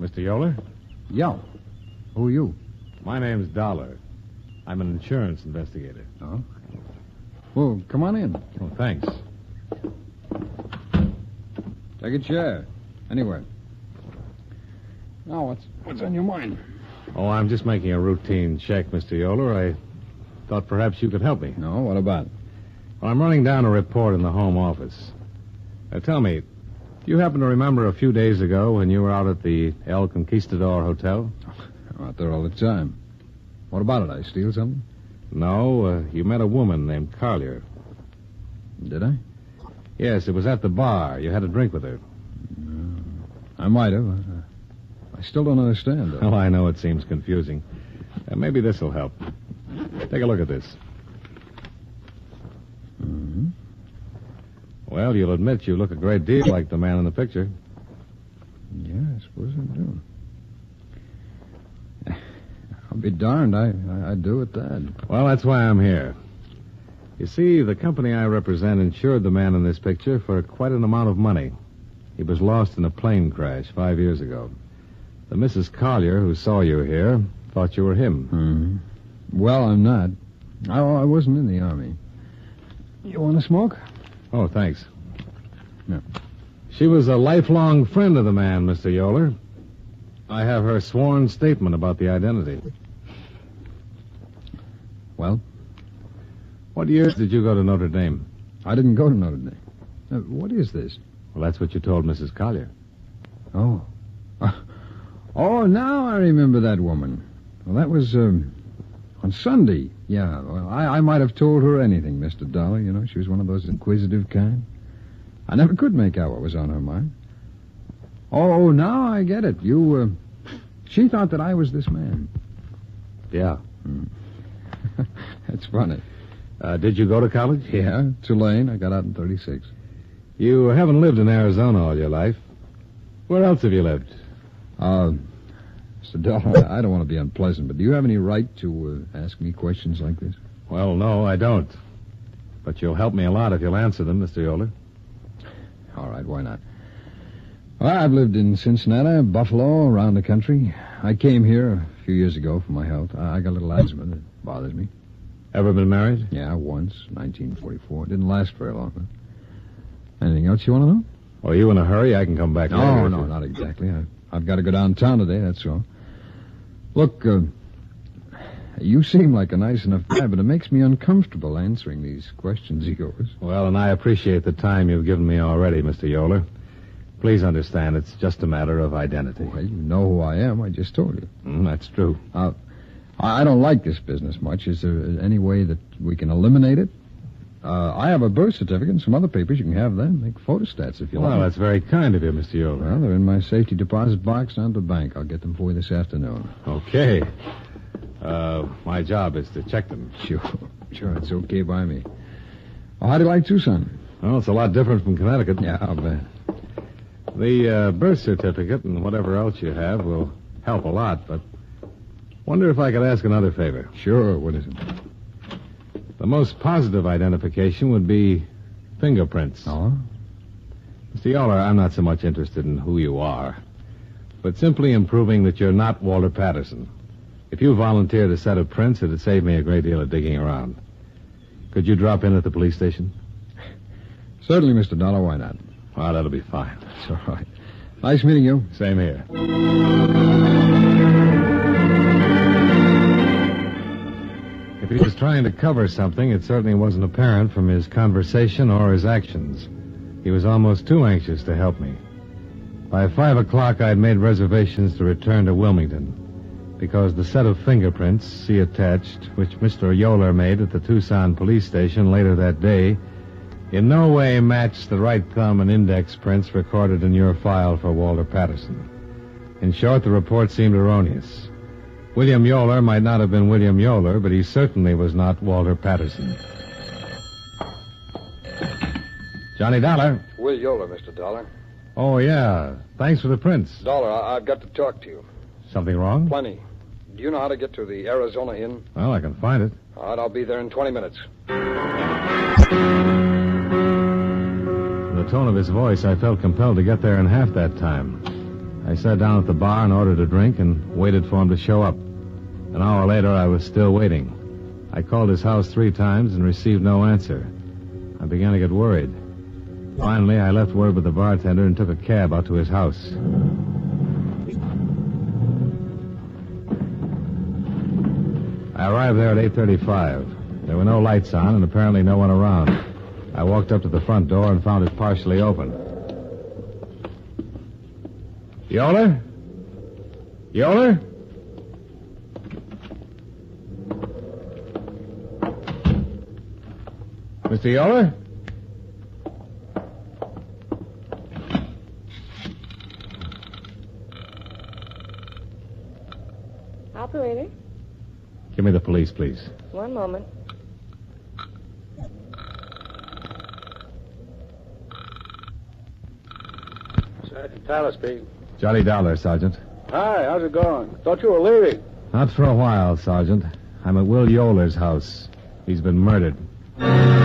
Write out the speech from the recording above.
Mr. Yoler? Yeah. Who are you? My name's Dollar. I'm an insurance investigator. Oh? Well, come on in. Oh, thanks. Take a chair. Anywhere. Now, what's on your mind? Oh, I'm just making a routine check, Mr. Yoler. I thought perhaps you could help me. No, what about? Well, I'm running down a report in the home office. Now, tell me, do you happen to remember a few days ago when you were out at the El Conquistador Hotel? I'm out there all the time. What about it? I steal something? No, you met a woman named Collier. Did I? Yes, it was at the bar. You had a drink with her. I might have. I still don't understand, though. Oh, I know it seems confusing. Maybe this will help. Take a look at this. Mm-hmm. Well, you'll admit you look a great deal like the man in the picture. Yeah, I suppose I do. I'll be darned. I do at that. Well, that's why I'm here. You see, the company I represent insured the man in this picture for quite an amount of money. He was lost in a plane crash 5 years ago. The Mrs. Collier, who saw you here, thought you were him. Mm-hmm. Well, I'm not. I wasn't in the Army. You want to smoke? Oh, thanks. No. She was a lifelong friend of the man, Mr. Yoler. I have her sworn statement about the identity. Well? What years did you go to Notre Dame? I didn't go to Notre Dame. What is this? Well, that's what you told Mrs. Collier. Oh. Oh, now I remember that woman. Well, that was, on Sunday. Yeah, well, I might have told her anything, Mr. Dollar. You know, she was one of those inquisitive kind. I never could make out what was on her mind. Oh, now I get it. She thought that I was this man. Yeah. That's funny. Did you go to college? Yeah, Tulane. I got out in 36. You haven't lived in Arizona all your life. Where else have you lived? Mr. Dollar, I don't want to be unpleasant, but do you have any right to ask me questions like this? Well, no, I don't. But you'll help me a lot if you'll answer them, Mr. Yoler. All right, why not? Well, I've lived in Cincinnati, Buffalo, around the country. I came here a few years ago for my health. I got a little asthma that bothers me. Ever been married? Yeah, once, 1944. It didn't last very long. Huh? Anything else you want to know? Well, are you in a hurry? I can come back later. No, not exactly. I've got to go downtown today, that's all. Look, you seem like a nice enough guy, but it makes me uncomfortable answering these questions of yours. Well, and I appreciate the time you've given me already, Mr. Yoler. Please understand, it's just a matter of identity. Well, you know who I am. I just told you. That's true. I don't like this business much. Is there any way that we can eliminate it? I have a birth certificate and some other papers. You can have them. Make photostats if you like. Well, that's very kind of you, Mr. Yoler. Well, they're in my safety deposit box down at the bank. I'll get them for you this afternoon. Okay. My job is to check them. Sure, it's okay by me. Well, how do you like Tucson? Well, it's a lot different from Connecticut. Yeah, I'll bet. The birth certificate and whatever else you have will help a lot, but wonder if I could ask another favor. Sure, what is it? The most positive identification would be fingerprints. Oh? Mr. Yoler, I'm not so much interested in who you are, but simply in proving that you're not Walter Patterson. If you volunteered a set of prints, it'd save me a great deal of digging around. Could you drop in at the police station? Certainly, Mr. Dollar. Why not? Well, that'll be fine. That's all right. Nice meeting you. Same here. If he was trying to cover something, it certainly wasn't apparent from his conversation or his actions. He was almost too anxious to help me. By 5 o'clock, I'd made reservations to return to Wilmington, because the set of fingerprints, see attached, which Mr. Yoler made at the Tucson police station later that day, in no way matched the right thumb and index prints recorded in your file for Walter Patterson. In short, the report seemed erroneous. William Yoler might not have been William Yoler, but he certainly was not Walter Patterson. Johnny Dollar. Will Yoler, Mr. Dollar. Oh, yeah. Thanks for the prints. Dollar, I've got to talk to you. Something wrong? Plenty. Do you know how to get to the Arizona Inn? Well, I can find it. All right, I'll be there in 20 minutes. From the tone of his voice, I felt compelled to get there in half that time. I sat down at the bar and ordered a drink and waited for him to show up. An hour later, I was still waiting. I called his house 3 times and received no answer. I began to get worried. Finally, I left word with the bartender and took a cab out to his house. I arrived there at 8:35. There were no lights on and apparently no one around. I walked up to the front door and found it partially open. Yoler? Yoler? Mr. Yoler? Operator, Give me the police, please. one moment. Sergeant Tyler speaking. Johnny Dollar, Sergeant. Hi, how's it going? Thought you were leaving. Not for a while, Sergeant. I'm at Will Yoler's house. He's been murdered.